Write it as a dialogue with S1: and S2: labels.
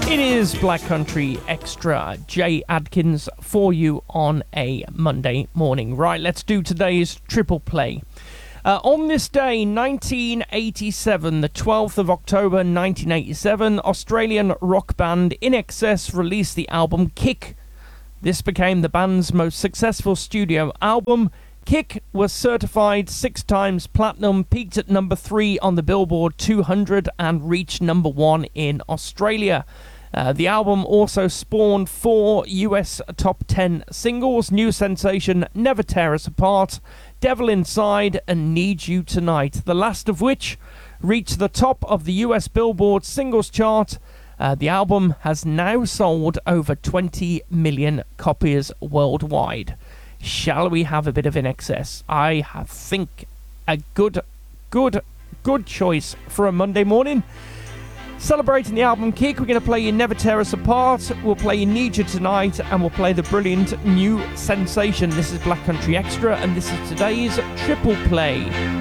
S1: It is Black Country Extra. Jay Adkins for you on a Monday morning. Right, let's do today's triple play. On this day, 1987, the 12th of October 1987, Australian rock band INXS released the album Kick. This became the band's most successful studio album. Kick was certified 6 times platinum, peaked at number 3 on the Billboard 200 and reached number 1 in Australia. The album also spawned 4 US top 10 singles: New Sensation, Never Tear Us Apart, Devil Inside and Need You Tonight, the last of which reached the top of the US Billboard singles chart. The album has now sold over 20 million copies worldwide. Shall we have a bit of INXS? I think a good choice for a Monday morning. Celebrating the album Kick, we're going to play you Never Tear Us Apart, we'll play you Need You Tonight, and we'll play the brilliant New Sensation. This is Black Country Extra, and this is today's triple play.